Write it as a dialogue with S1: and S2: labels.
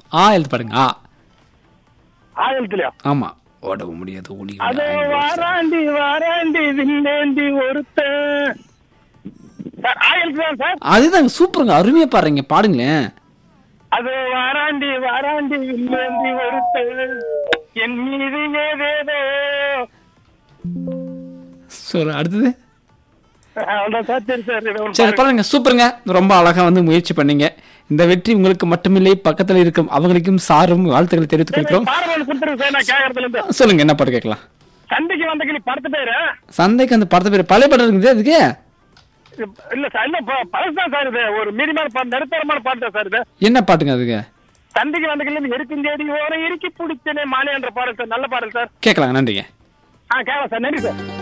S1: ஆ எழுத்து பாடுங்க. ஆ
S2: எழுத்துலயா?
S1: ஆமா. ஓடவும் முடியாது ஓடி
S2: அது வாராண்டி வாராண்டி வில்லேந்தி ஒருத்தன் சார். எழுத்து தான் சார்.
S1: அதுதாங்க. சூப்பருங்க, அருமையா பாடுறீங்க, பாடுங்களேன்.
S2: அது வாராண்டி வாராண்டி வில்லேந்தி ஒருத்தன் என் மீது ஏதேதோ.
S1: சரி, அடுத்தது.
S2: அவ்வளவுதான் சார். சரி சார், இதை ஒண்ணு
S1: சரி
S2: பாருங்க.
S1: பாருங்க, சூப்பருங்க. ரொம்ப அழகா முயற்சி பண்ணீங்க. இந்த வெற்றி உங்களுக்கு மட்டுமில்லை, பக்கத்துல இருக்கும் அவங்களுக்கும் சாரும் வாழ்த்துக்களை தெரிவித்துக் கொள்கிறோம்.
S2: பாடம் ஒண்ணு கொடுத்துருங்க சார், நான் கேட்கறதுல இருந்து.
S1: சொல்லுங்க, என்ன பாட்டு கேட்கலாம்?
S2: சந்தைக்கு வந்த கிளி படத்து பேரு.
S1: சந்தைக்கு அந்த படத்தை பேர் பழைய படம் இருக்குது அதுக்கு?
S2: இல்ல சார், இல்ல பழசுதான் சார். இது ஒரு மீடியமான பாட்டு, நடுத்தரமான பாட்டு தான் சார். இது
S1: என்ன பாட்டுங்க அதுக்கு?
S2: சந்தைக்கு வந்த கிளி இருக்கும் தேடி ஓரம் இறுக்கி பிடிச்சனே மானே என்ற பாடல் சார். நல்ல பாடல் சார்.
S1: கேட்கலாம். நன்றிங்க.
S2: கேட்கலாம் சார். நன்றி சார்.